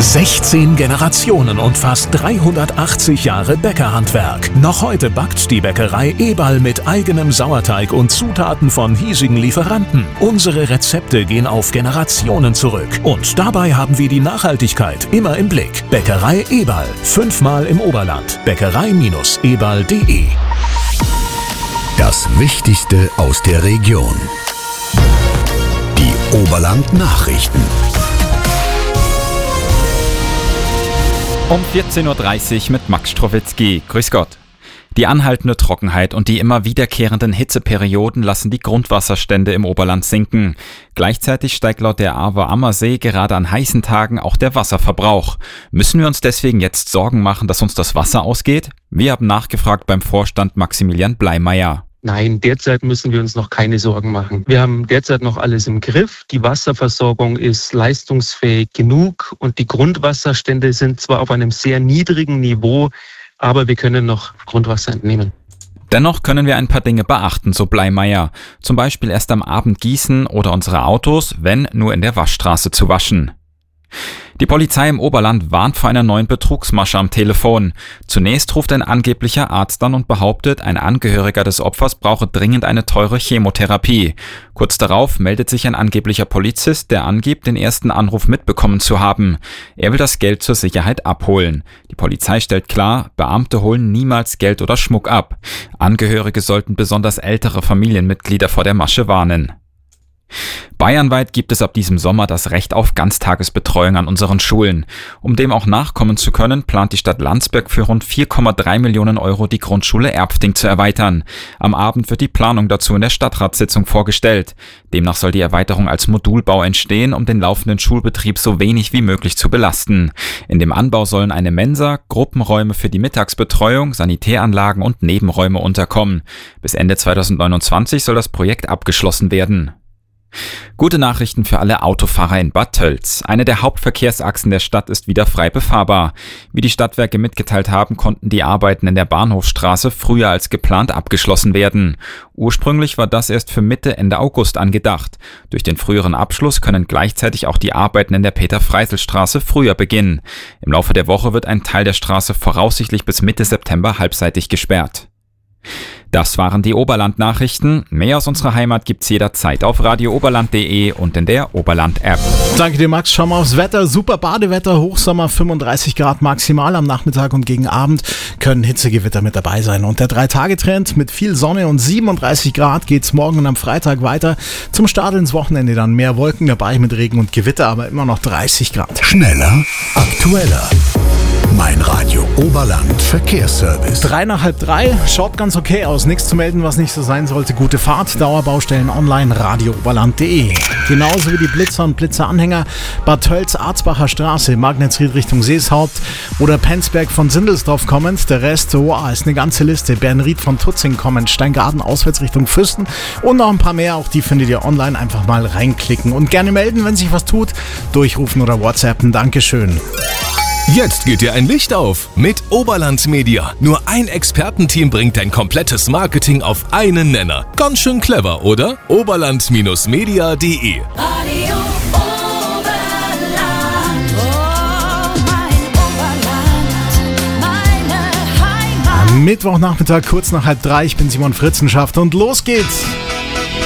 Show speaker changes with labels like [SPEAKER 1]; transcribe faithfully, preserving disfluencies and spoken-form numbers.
[SPEAKER 1] sechzehn Generationen und fast dreihundertachtzig Jahre Bäckerhandwerk. Noch heute backt die Bäckerei Eberl mit eigenem Sauerteig und Zutaten von hiesigen Lieferanten. Unsere Rezepte gehen auf Generationen zurück. Und dabei haben wir die Nachhaltigkeit immer im Blick. Bäckerei Eberl. Fünfmal im Oberland. Bäckerei Eberl punkt de.
[SPEAKER 2] Das Wichtigste aus der Region. Die Oberland-Nachrichten.
[SPEAKER 3] Um vierzehn Uhr dreißig mit Max Strowitzki. Grüß Gott. Die anhaltende Trockenheit und die immer wiederkehrenden Hitzeperioden lassen die Grundwasserstände im Oberland sinken. Gleichzeitig steigt laut der A W A Ammersee gerade an heißen Tagen auch der Wasserverbrauch. Müssen wir uns deswegen jetzt Sorgen machen, dass uns das Wasser ausgeht? Wir haben nachgefragt beim Vorstand Maximilian Bleimeyer.
[SPEAKER 4] Nein, derzeit müssen wir uns noch keine Sorgen machen. Wir haben derzeit noch alles im Griff. Die Wasserversorgung ist leistungsfähig genug und die Grundwasserstände sind zwar auf einem sehr niedrigen Niveau, aber wir können noch Grundwasser entnehmen.
[SPEAKER 3] Dennoch können wir ein paar Dinge beachten, so Bleimeyer. Zum Beispiel erst am Abend gießen oder unsere Autos, wenn nur in der Waschstraße zu waschen. Die Polizei im Oberland warnt vor einer neuen Betrugsmasche am Telefon. Zunächst ruft ein angeblicher Arzt an und behauptet, ein Angehöriger des Opfers brauche dringend eine teure Chemotherapie. Kurz darauf meldet sich ein angeblicher Polizist, der angibt, den ersten Anruf mitbekommen zu haben. Er will das Geld zur Sicherheit abholen. Die Polizei stellt klar, Beamte holen niemals Geld oder Schmuck ab. Angehörige sollten besonders ältere Familienmitglieder vor der Masche warnen. Bayernweit gibt es ab diesem Sommer das Recht auf Ganztagesbetreuung an unseren Schulen. Um dem auch nachkommen zu können, plant die Stadt Landsberg für rund vier Komma drei Millionen Euro die Grundschule Erpfting zu erweitern. Am Abend wird die Planung dazu in der Stadtratssitzung vorgestellt. Demnach soll die Erweiterung als Modulbau entstehen, um den laufenden Schulbetrieb so wenig wie möglich zu belasten. In dem Anbau sollen eine Mensa, Gruppenräume für die Mittagsbetreuung, Sanitäranlagen und Nebenräume unterkommen. Bis Ende zweitausendneunundzwanzig soll das Projekt abgeschlossen werden. Gute Nachrichten für alle Autofahrer in Bad Tölz. Eine der Hauptverkehrsachsen der Stadt ist wieder frei befahrbar. Wie die Stadtwerke mitgeteilt haben, konnten die Arbeiten in der Bahnhofstraße früher als geplant abgeschlossen werden. Ursprünglich war das erst für Mitte, Ende August angedacht. Durch den früheren Abschluss können gleichzeitig auch die Arbeiten in der Peter-Freisel-Straße früher beginnen. Im Laufe der Woche wird ein Teil der Straße voraussichtlich bis Mitte September halbseitig gesperrt. Das waren die Oberland-Nachrichten. Mehr aus unserer Heimat gibt's jederzeit auf radio oberland punkt de und in der Oberland-App.
[SPEAKER 5] Danke dir, Max. Schauen wir aufs Wetter. Super Badewetter, Hochsommer, fünfunddreißig Grad maximal. Am Nachmittag und gegen Abend können Hitzegewitter mit dabei sein. Und der drei-Tage-Trend mit viel Sonne und siebenunddreißig Grad geht's morgen und am Freitag weiter. Zum Start ins Wochenende dann mehr Wolken dabei mit Regen und Gewitter, aber immer noch dreißig Grad.
[SPEAKER 2] Schneller, aktueller. Mein Radio Oberland Verkehrsservice.
[SPEAKER 5] Drei nach halb drei, schaut ganz okay aus. Nichts zu melden, was nicht so sein sollte. Gute Fahrt, Dauerbaustellen online, radio oberland punkt de. Genauso wie die Blitzer und Blitzeranhänger Bad Tölz, Arzbacher Straße, Magnetsried Richtung Seeshaupt oder Penzberg von Sindelsdorf kommend. Der Rest, wow, ist eine ganze Liste. Bernried von Tutzing kommend, Steingarten auswärts Richtung Füssen und noch ein paar mehr. Auch die findet ihr online. Einfach mal reinklicken und gerne melden, wenn sich was tut. Durchrufen oder WhatsAppen. Dankeschön.
[SPEAKER 6] Jetzt geht dir ein Licht auf mit Oberland Media. Nur ein Expertenteam bringt dein komplettes Marketing auf einen Nenner. Ganz schön clever, oder? oberland Media punkt de.
[SPEAKER 7] Radio Oberland, oh mein Oberland, meine Heimat.
[SPEAKER 5] Mittwochnachmittag kurz nach halb drei. Ich bin Simon Fritzenschafter und los geht's.